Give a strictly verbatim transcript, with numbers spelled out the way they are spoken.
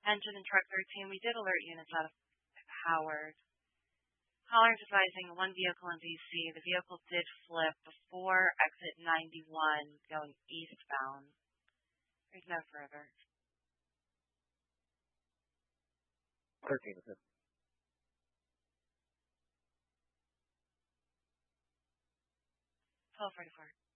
Engine and Truck thirteen, we did alert units out of Howard. Caller is advising one vehicle in D C. The vehicle did flip before exit ninety-one going eastbound. There's no further. thirteen is it? twelve forty-four.